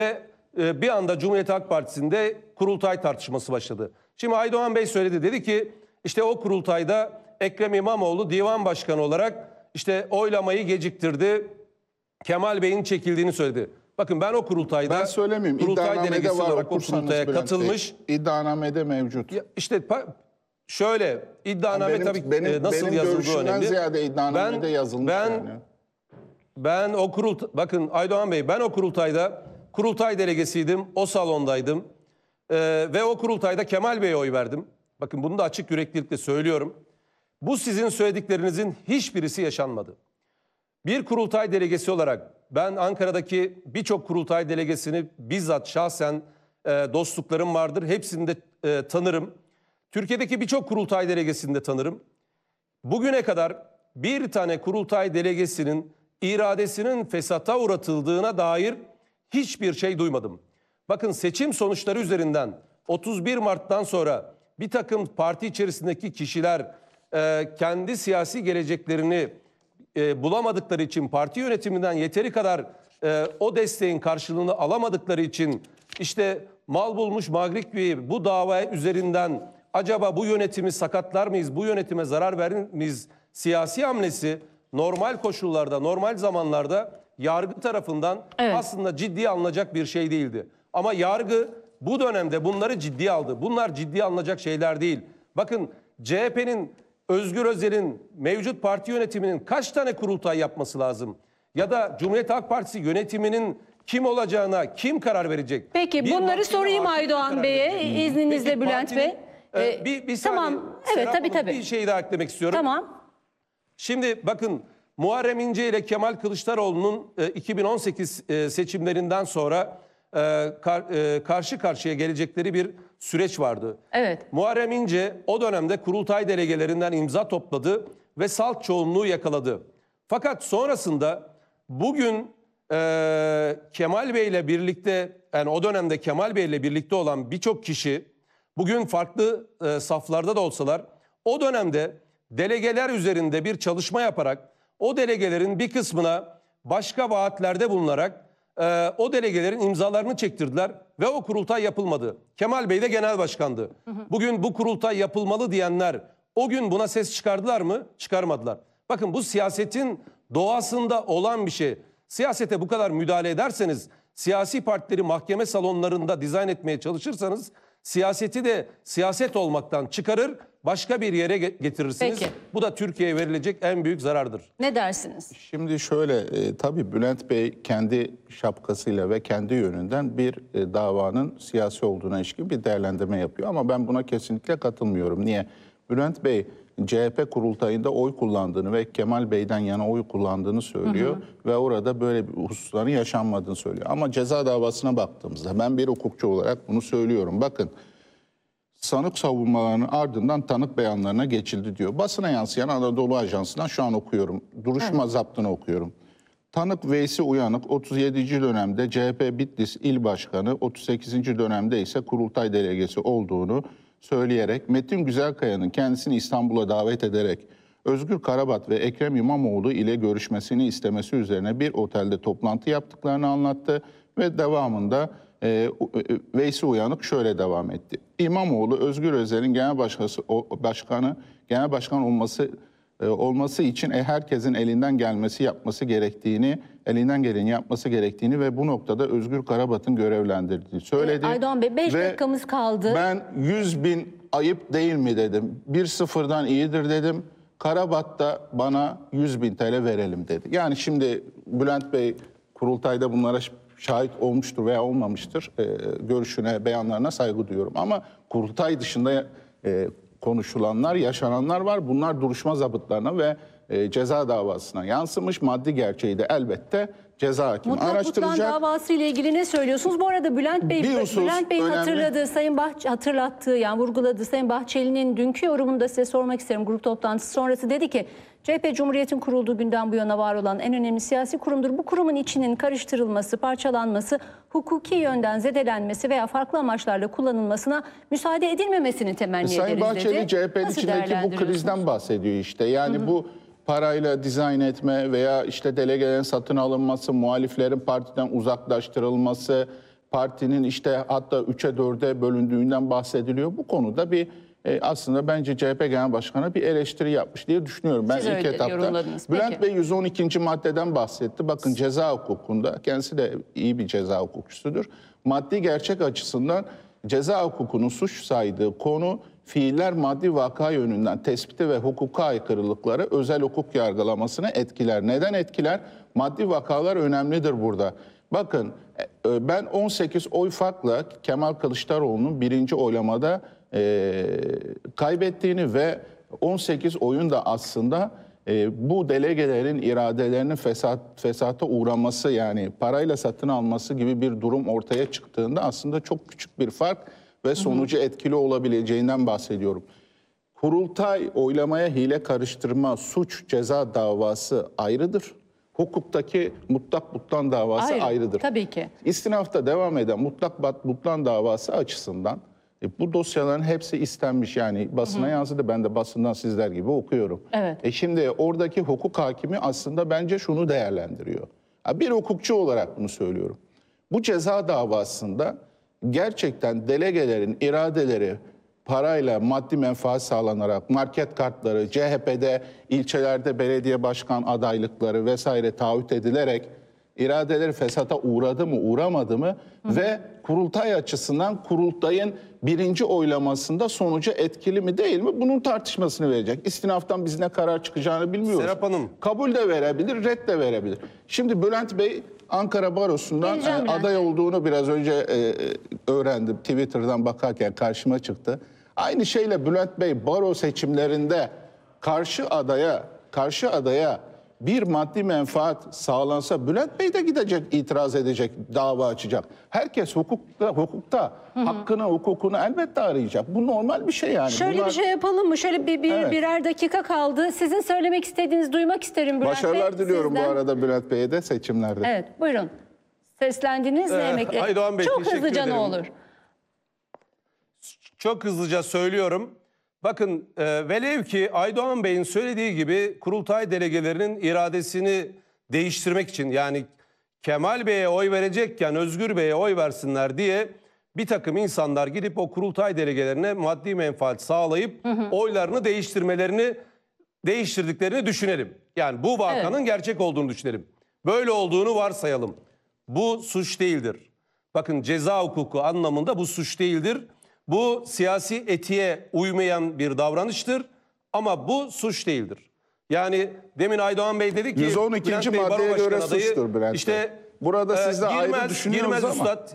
Bir anda Cumhuriyet Halk Partisi'nde kurultay tartışması başladı. Şimdi Aydoğan Bey söyledi, dedi ki işte o kurultayda Ekrem İmamoğlu divan başkanı olarak işte oylamayı geciktirdi. Kemal Bey'in çekildiğini söyledi. Bakın ben o kurultayda, ben söylemeyeyim. kurultay delegesi olarak o kurultaya katılmış. İddianamede mevcut. İşte şöyle iddianame tabii nasıl yazıldığı önemli. Ziyade iddianamede yazılmış yani. Ben o bakın Aydoğan Bey, ben o kurultayda kurultay delegesiydim, o salondaydım ve o kurultayda Kemal Bey'e oy verdim. Bakın bunu da açık yüreklilikle söylüyorum. Bu sizin söylediklerinizin hiçbirisi yaşanmadı. Bir kurultay delegesi olarak ben Ankara'daki birçok kurultay delegesini bizzat şahsen dostluklarım vardır. Hepsini de tanırım. Türkiye'deki birçok kurultay delegesini de tanırım. Bugüne kadar bir tane kurultay delegesinin iradesinin fesata uğratıldığına dair hiçbir şey duymadım. Bakın seçim sonuçları üzerinden 31 Mart'tan sonra bir takım parti içerisindeki kişiler kendi siyasi geleceklerini bulamadıkları için, parti yönetiminden yeteri kadar o desteğin karşılığını alamadıkları için işte mal bulmuş magrik gibi bu dava üzerinden acaba bu yönetimi sakatlar mıyız, bu yönetime zarar verir miyiz siyasi hamlesi normal koşullarda, normal zamanlarda yargı tarafından aslında ciddiye alınacak bir şey değildi. Ama yargı bu dönemde bunları ciddiye aldı. Bunlar ciddiye alınacak şeyler değil. Bakın CHP'nin, Özgür Özel'in, mevcut parti yönetiminin kaç tane kurultay yapması lazım? Ya da Cumhuriyet Halk Partisi yönetiminin kim olacağına kim karar verecek? Peki bunları sorayım Aydoğan Bey'e izninizle Bülent Bey. Bir tamam. saniye, Evet tabii. Bir şey daha eklemek istiyorum. Tamam. Şimdi bakın Muharrem İnce ile Kemal Kılıçdaroğlu'nun 2018 seçimlerinden sonra karşı karşıya gelecekleri bir süreç vardı. Evet. Muharrem İnce o dönemde kurultay delegelerinden imza topladı ve salt çoğunluğu yakaladı. Fakat sonrasında bugün Kemal Bey ile birlikte, yani o dönemde Kemal Bey ile birlikte olan birçok kişi bugün farklı saflarda da olsalar o dönemde delegeler üzerinde bir çalışma yaparak o delegelerin bir kısmına başka vaatlerde bulunarak o delegelerin imzalarını çektirdiler ve o kurultay yapılmadı. Kemal Bey de genel başkandı. Bugün bu kurultay yapılmalı diyenler o gün buna ses çıkardılar mı? Çıkarmadılar. Bakın bu siyasetin doğasında olan bir şey. Siyasete bu kadar müdahale ederseniz, siyasi partileri mahkeme salonlarında dizayn etmeye çalışırsanız siyaseti de siyaset olmaktan çıkarır, başka bir yere getirirsiniz. Peki. Bu da Türkiye'ye verilecek en büyük zarardır. Ne dersiniz? Şimdi şöyle, tabii Bülent Bey kendi şapkasıyla ve kendi yönünden bir davanın siyasi olduğuna ilişkin bir değerlendirme yapıyor. Ama ben buna kesinlikle katılmıyorum. Niye? Bülent Bey CHP kurultayında oy kullandığını ve Kemal Bey'den yana oy kullandığını söylüyor. Ve orada böyle bir hususların yaşanmadığını söylüyor. Ama ceza davasına baktığımızda ben bir hukukçu olarak bunu söylüyorum. Bakın, sanık savunmalarının ardından tanık beyanlarına geçildi diyor. Basına yansıyan Anadolu Ajansı'ndan şu an okuyorum. Duruşma zaptını okuyorum. Tanık Veysi Uyanık 37. dönemde CHP Bitlis İl Başkanı, 38. dönemde ise kurultay delegesi olduğunu söyleyerek Metin Güzelkaya'nın kendisini İstanbul'a davet ederek Özgür Karabat ve Ekrem İmamoğlu ile görüşmesini istemesi üzerine bir otelde toplantı yaptıklarını anlattı ve devamında Veysi Uyanık şöyle devam etti. İmamoğlu Özgür Özel'in genel başkan olması için herkesin elinden geleni yapması gerektiğini ve bu noktada Özgür Karabat'ın görevlendirdiğini söyledi. Aydoğan Bey 5 dakikamız kaldı. Ben 100.000 ayıp değil mi dedim. 1-0'dan iyidir dedim. Karabat da bana 100.000 TL verelim dedi. Yani şimdi Bülent Bey kurultayda bunlara şahit olmuştur veya olmamıştır. Görüşüne, beyanlarına saygı duyuyorum. Ama kurultay dışında konuşulanlar, yaşananlar var. Bunlar duruşma zabıtlarına ve ceza davasına yansımış. Maddi gerçeği de elbette ceza hakimi araştıracak. Mutlu davası ile ilgili ne söylüyorsunuz? Bu arada Bülent Bey'in hatırlattığı yani vurguladığı Sayın Bahçeli'nin dünkü yorumunu da size sormak isterim. Grup toplantısı sonrası dedi ki CHP Cumhuriyet'in kurulduğu günden bu yana var olan en önemli siyasi kurumdur. Bu kurumun içinin karıştırılması, parçalanması, hukuki yönden zedelenmesi veya farklı amaçlarla kullanılmasına müsaade edilmemesini temenni ederiz Sayın Bahçeli dedi. CHP'nin içindeki bu krizden bahsediyor işte. Yani bu parayla dizayn etme veya işte delegelerin satın alınması, muhaliflerin partiden uzaklaştırılması, partinin işte hatta 3'e 4'e bölündüğünden bahsediliyor. Bu konuda bir aslında bence CHP Genel Başkanı bir eleştiri yapmış diye düşünüyorum. Ben Siz ilk öyle etapta yorumladınız. Bülent Peki. Bey 112. maddeden bahsetti. Bakın ceza hukukunda kendisi de iyi bir ceza hukukçusudur. Maddi gerçek açısından ceza hukukunun suç saydığı konu fiiller maddi vaka yönünden tespiti ve hukuka aykırılıkları özel hukuk yargılamasını etkiler. Neden etkiler? Maddi vakalar önemlidir burada. Bakın ben 18 oy farkla Kemal Kılıçdaroğlu'nun birinci oylamada kaybettiğini ve 18 oyun da aslında bu delegelerin iradelerinin fesata uğraması, yani parayla satın alması gibi bir durum ortaya çıktığında aslında çok küçük bir fark ve sonucu etkili olabileceğinden bahsediyorum. Kurultay oylamaya hile karıştırma, suç, ceza davası ayrıdır. Hukuktaki mutlak butlan davası ayrıdır. Tabii ki. İstinafta devam eden mutlak butlan davası açısından bu dosyaların hepsi istenmiş, yani basına yansıdı. Ben de basından sizler gibi okuyorum. Evet. Şimdi oradaki hukuk hakimi aslında bence şunu değerlendiriyor. Bir hukukçu olarak bunu söylüyorum. Bu ceza davasında gerçekten delegelerin iradeleri parayla maddi menfaat sağlanarak market kartları, CHP'de ilçelerde belediye başkan adaylıkları vesaire taahhüt edilerek iradeleri fesata uğradı mı uğramadı mı ve kurultay açısından kurultayın birinci oylamasında sonucu etkili mi değil mi bunun tartışmasını verecek. İstinaftan biz ne karar çıkacağını bilmiyoruz. Serap Hanım. Kabul de verebilir, red de verebilir. Şimdi Bülent Bey Ankara Barosu'ndan Geleceğim Bülent aday olduğunu biraz önce öğrendim. Twitter'dan bakarken karşıma çıktı. Aynı şeyle Bülent Bey baro seçimlerinde karşı adaya bir maddi menfaat sağlansa Bülent Bey de gidecek, itiraz edecek, dava açacak. Herkes hukukta hakkını, hukukunu elbette arayacak. Bu normal bir şey yani. Şöyle bir şey yapalım mı? Şöyle Evet. birer dakika kaldı. Sizin söylemek istediğinizi duymak isterim Bülent Bey. Başarılar diliyorum sizden. bu arada Bülent Bey'e de seçimlerde. Evet, buyurun. Seslendiniz ne emekli? Aydoğan Bey, Çok teşekkür hızlıca ne ederim. olur? Çok hızlıca söylüyorum. Bakın velev ki Aydoğan Bey'in söylediği gibi kurultay delegelerinin iradesini değiştirmek için, yani Kemal Bey'e oy verecekken Özgür Bey'e oy versinler diye bir takım insanlar gidip o kurultay delegelerine maddi menfaat sağlayıp oylarını değiştirdiklerini düşünelim. Yani bu vakanın gerçek olduğunu düşünelim. Böyle olduğunu varsayalım. Bu suç değildir. Bakın ceza hukuku anlamında bu suç değildir. Bu siyasi etiğe uymayan bir davranıştır ama bu suç değildir. Yani demin Aydoğan Bey dedi ki 112. Bülent Bey baro maddeye göre başkan adayı, suçtur Bülent Bey. işte Burada siz de ayrı düşünüyorsunuz girmez ama. üstad,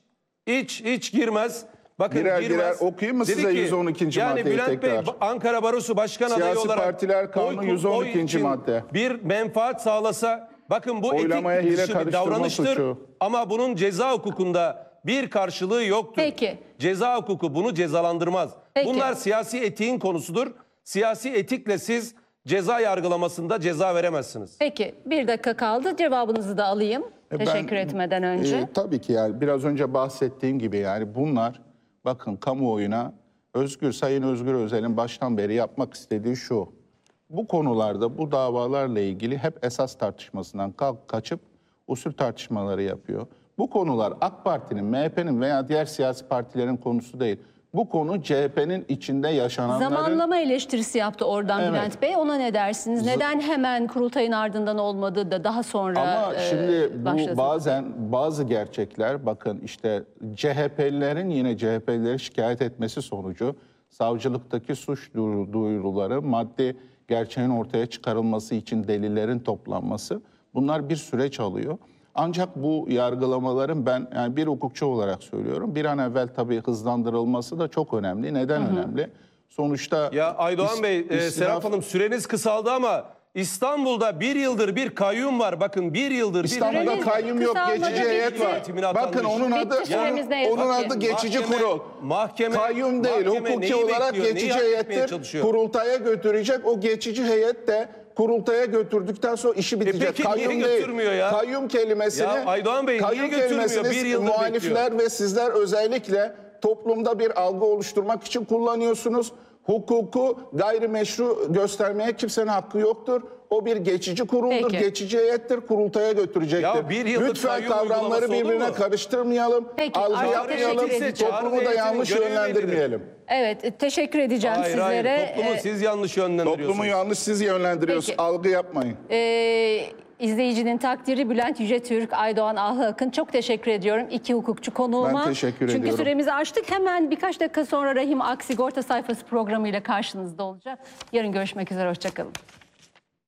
hiç girmez. Bakın Birer girmez. okuyayım mı Dedi size ki, 112. yani maddeyi Bülent Bey tekrar? Ankara Barosu Başkan adayı Siyasi olarak Partiler Kanunu 112. için madde. bir menfaat sağlasa, bakın bu Oylamaya etik hile dışı bir karıştırma davranıştır suçu. ama bunun ceza hukukunda bir karşılığı yoktur. Peki. Ceza hukuku bunu cezalandırmaz. Peki. Bunlar siyasi etiğin konusudur. Siyasi etikle siz ceza yargılamasında ceza veremezsiniz. Peki, bir dakika kaldı. Cevabınızı da alayım. Teşekkür etmeden önce. Tabii ki, yani biraz önce bahsettiğim gibi, yani bunlar bakın kamuoyuna Sayın Özgür Özel'in baştan beri yapmak istediği şu. Bu konularda, bu davalarla ilgili hep esas tartışmasından kaçıp usul tartışmaları yapıyor. Bu konular AK Parti'nin, MHP'nin veya diğer siyasi partilerin konusu değil. Bu konu CHP'nin içinde yaşananların... Zamanlama eleştirisi yaptı oradan Evet. Bülent Bey. Ona ne dersiniz? Neden hemen kurultayın ardından olmadı da daha sonra Ama şimdi başladı? bu bazen bazı gerçekler, bakın işte CHP'lilerin şikayet etmesi sonucu savcılıktaki suç duyuruları, maddi gerçeğin ortaya çıkarılması için delillerin toplanması, bunlar bir süreç alıyor. Ancak bu yargılamaların, ben yani bir hukukçu olarak söylüyorum, bir an evvel tabii hızlandırılması da çok önemli. Neden önemli? Sonuçta... Ya Aydoğan Bey, Serap Hanım, süreniz kısaldı ama İstanbul'da bir yıldır bir kayyum var. Bakın bir yıldır İstanbul'da Süreniz kayyum yok, kısalmadı, geçici heyet bitti. var. Eğitimine Bakın atanmış. onun adı Bitti, süremiz ne yazık onun ki. adı geçici kurul. Mahkeme Kayyum değil, neyi hukuki olarak bekliyor, neyi geçici halletmeye heyettir. çalışıyor? Kurultaya götürecek. O geçici heyet de kurultaya götürdükten sonra işi bitecek. peki niye Kayyum değil. götürmüyor ya? Kayyum kelimesini, Ya Aydoğan Bey, niye kayyum götürmüyor? kelimesini Bir yıldır muhalifler ve sizler özellikle toplumda bir algı oluşturmak için kullanıyorsunuz. Hukuku gayrimeşru göstermeye kimsenin hakkı yoktur. O bir geçici kuruldur, Peki. geçici heyettir, kurultaya götürecektir. Ya bir yıllık Lütfen kayyum kavramları uygulaması olur birbirine mu? karıştırmayalım, Peki, algı artık yapmayalım, teşekkür edeceğim. toplumu da yanlış Görevi yönlendirmeyelim. Evet, teşekkür edeceğim Hayır sizlere. hayır, toplumu siz yanlış yönlendiriyorsunuz. Toplumu yanlış siz yönlendiriyorsunuz, Peki. algı yapmayın. İzleyicinin takdiri Bülent Yücetürk, Aydoğan Ahlı Akın. Çok teşekkür ediyorum. İki hukukçu konuğuma. Ben teşekkür Çünkü ediyorum. süremizi açtık. Hemen birkaç dakika sonra Rahim Ak Sigorta Sayfası programıyla karşınızda olacak. Yarın görüşmek üzere. Hoşçakalın.